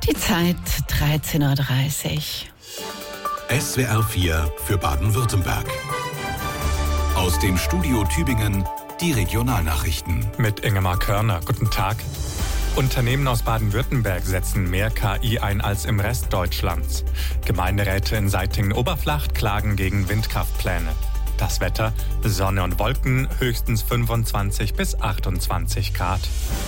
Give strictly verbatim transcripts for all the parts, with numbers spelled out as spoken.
Die Zeit dreizehn Uhr dreißig. S W R vier für Baden-Württemberg. Aus dem Studio Tübingen die Regionalnachrichten. Mit Ingemar Körner. Guten Tag. Unternehmen aus Baden-Württemberg setzen mehr K I ein als im Rest Deutschlands. Gemeinderäte in Seitingen-Oberflacht klagen gegen Windkraftpläne. Das Wetter: Sonne und Wolken, höchstens fünfundzwanzig bis achtundzwanzig Grad.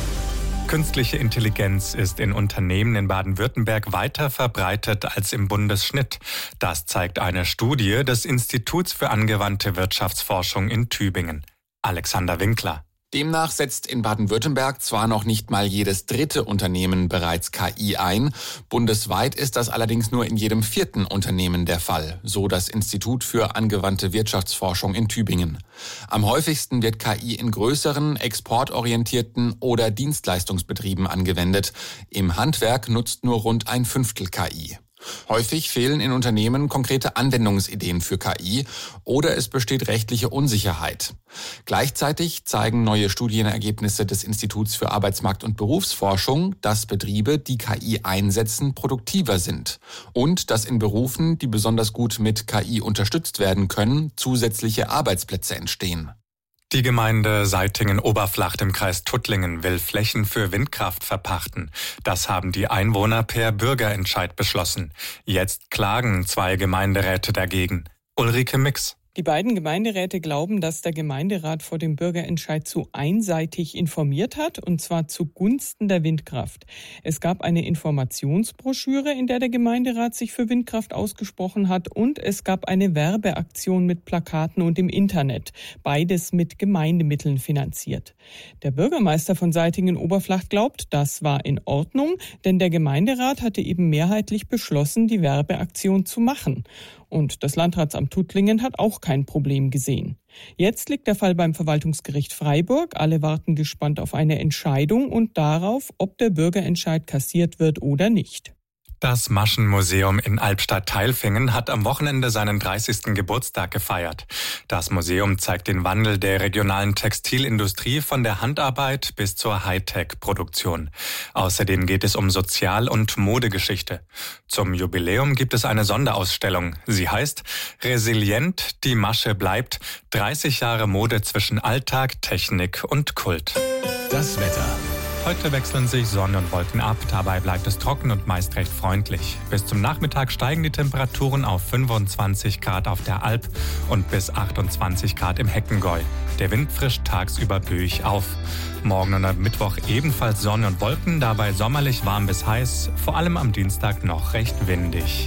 Künstliche Intelligenz ist in Unternehmen in Baden-Württemberg weiter verbreitet als im Bundesschnitt. Das zeigt eine Studie des Instituts für angewandte Wirtschaftsforschung in Tübingen. Alexander Winkler. Demnach setzt in Baden-Württemberg zwar noch nicht mal jedes dritte Unternehmen bereits K I ein, bundesweit ist das allerdings nur in jedem vierten Unternehmen der Fall, so das Institut für angewandte Wirtschaftsforschung in Tübingen. Am häufigsten wird K I in größeren, exportorientierten oder Dienstleistungsbetrieben angewendet. Im Handwerk nutzt nur rund ein Fünftel K I. Häufig fehlen in Unternehmen konkrete Anwendungsideen für K I oder es besteht rechtliche Unsicherheit. Gleichzeitig zeigen neue Studienergebnisse des Instituts für Arbeitsmarkt- und Berufsforschung, dass Betriebe, die K I einsetzen, produktiver sind und dass in Berufen, die besonders gut mit K I unterstützt werden können, zusätzliche Arbeitsplätze entstehen. Die Gemeinde Seitingen-Oberflacht im Kreis Tuttlingen will Flächen für Windkraft verpachten. Das haben die Einwohner per Bürgerentscheid beschlossen. Jetzt klagen zwei Gemeinderäte dagegen. Ulrike Mix. Die beiden Gemeinderäte glauben, dass der Gemeinderat vor dem Bürgerentscheid zu einseitig informiert hat, und zwar zugunsten der Windkraft. Es gab eine Informationsbroschüre, in der der Gemeinderat sich für Windkraft ausgesprochen hat, und es gab eine Werbeaktion mit Plakaten und im Internet, beides mit Gemeindemitteln finanziert. Der Bürgermeister von Seitingen-Oberflacht glaubt, das war in Ordnung, denn der Gemeinderat hatte eben mehrheitlich beschlossen, die Werbeaktion zu machen. Und das Landratsamt Tuttlingen hat auch kein Problem gesehen. Jetzt liegt der Fall beim Verwaltungsgericht Freiburg. Alle warten gespannt auf eine Entscheidung und darauf, ob der Bürgerentscheid kassiert wird oder nicht. Das Maschenmuseum in Albstadt-Tailfingen hat am Wochenende seinen dreißigsten Geburtstag gefeiert. Das Museum zeigt den Wandel der regionalen Textilindustrie von der Handarbeit bis zur Hightech-Produktion. Außerdem geht es um Sozial- und Modegeschichte. Zum Jubiläum gibt es eine Sonderausstellung. Sie heißt Resilient, die Masche bleibt. dreißig Jahre Mode zwischen Alltag, Technik und Kult. Das Wetter. Heute wechseln sich Sonne und Wolken ab, dabei bleibt es trocken und meist recht freundlich. Bis zum Nachmittag steigen die Temperaturen auf fünfundzwanzig Grad auf der Alp und bis achtundzwanzig Grad im Heckengäu. Der Wind frischt tagsüber böig auf. Morgen und am Mittwoch ebenfalls Sonne und Wolken, dabei sommerlich warm bis heiß, vor allem am Dienstag noch recht windig.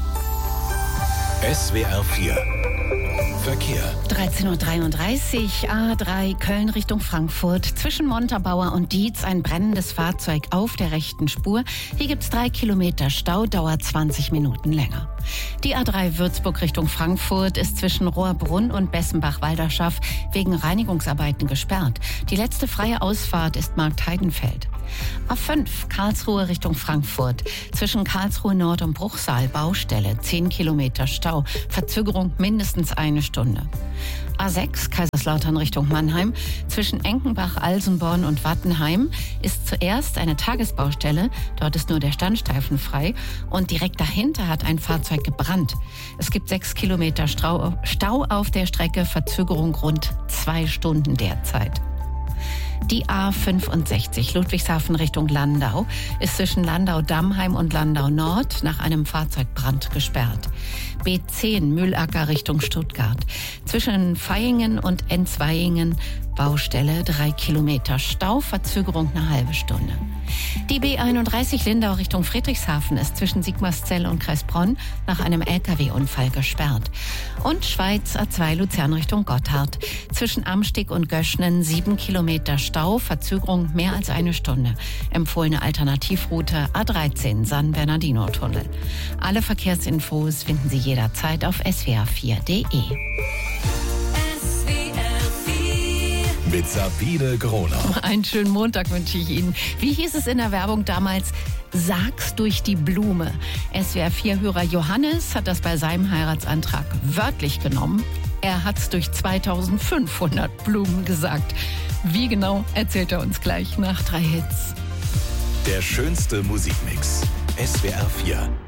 S W R vier Verkehr. dreizehn Uhr dreiunddreißig, A drei Köln Richtung Frankfurt. Zwischen Montabaur und Dietz ein brennendes Fahrzeug auf der rechten Spur. Hier gibt's drei Kilometer Stau, dauert zwanzig Minuten länger. Die A drei Würzburg Richtung Frankfurt ist zwischen Rohrbrunn und Bessenbach-Walderschaff wegen Reinigungsarbeiten gesperrt. Die letzte freie Ausfahrt ist Marktheidenfeld. A fünf Karlsruhe Richtung Frankfurt. Zwischen Karlsruhe Nord und Bruchsal Baustelle, zehn Kilometer Stau. Verzögerung mindestens eine Stunde. A sechs Kaiserslautern Richtung Mannheim. Zwischen Enkenbach, Alsenborn und Wattenheim ist zuerst eine Tagesbaustelle. Dort ist nur der Standstreifen frei. Und direkt dahinter hat ein Fahrzeug gebrannt. Es gibt sechs Kilometer Stau auf der Strecke. Verzögerung rund zwei Stunden derzeit. Die A fünfundsechzig Ludwigshafen Richtung Landau ist zwischen Landau-Dammheim und Landau-Nord nach einem Fahrzeugbrand gesperrt. B zehn Mühlacker Richtung Stuttgart. Zwischen Vaihingen und Enzweihingen Baustelle, drei Kilometer Stau, Verzögerung eine halbe Stunde. Die B einunddreißig Lindau Richtung Friedrichshafen ist zwischen Sigmarszell und Kreisbronn nach einem L K W-Unfall gesperrt. Und Schweiz A zwei Luzern Richtung Gotthard. Zwischen Amstig und Göschnen sieben Kilometer Stau, Verzögerung mehr als eine Stunde. Empfohlene Alternativroute A dreizehn San Bernardino-Tunnel. Alle Verkehrsinfos finden Sie jederzeit auf s w r vier punkt d e. Mit Sabine Groner. Einen schönen Montag wünsche ich Ihnen. Wie hieß es in der Werbung damals? Sag's durch die Blume. S W R vier Hörer Johannes hat das bei seinem Heiratsantrag wörtlich genommen. Er hat's durch zweitausendfünfhundert Blumen gesagt. Wie genau, erzählt er uns gleich nach drei Hits. Der schönste Musikmix S W R vier.